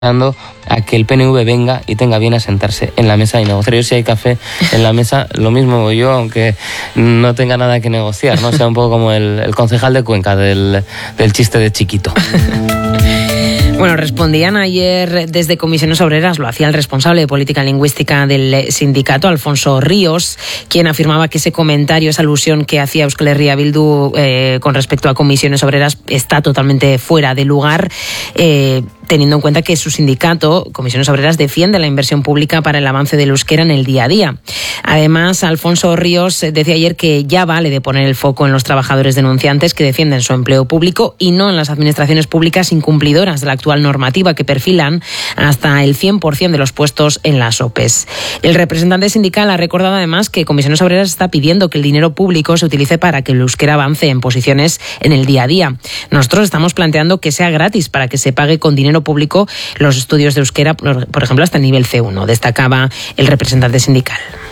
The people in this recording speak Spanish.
a que el PNV venga y tenga bien a sentarse en la mesa y negociar. Yo, si hay café en la mesa, lo mismo yo, aunque no tenga nada que negociar, ¿no? Sea un poco como el concejal de Cuenca del chiste de Chiquito. Bueno, respondían ayer desde Comisiones Obreras, lo hacía el responsable de política lingüística del sindicato, Alfonso Ríos, quien afirmaba que ese comentario, esa alusión que hacía Euskal Herria Bildu con respecto a Comisiones Obreras está totalmente fuera de lugar, teniendo en cuenta que su sindicato, Comisiones Obreras, defiende la inversión pública para el avance del euskera en el día a día. Además, Alfonso Ríos decía ayer que ya vale de poner el foco en los trabajadores denunciantes que defienden su empleo público y no en las administraciones públicas incumplidoras de la actual normativa que perfilan hasta el 100% de los puestos en las OPEs. El representante sindical ha recordado además que Comisiones Obreras está pidiendo que el dinero público se utilice para que el euskera avance en posiciones en el día a día. Nosotros estamos planteando que sea gratis para que se pague con dinero público los estudios de euskera, por ejemplo, hasta el nivel C1, destacaba el representante sindical.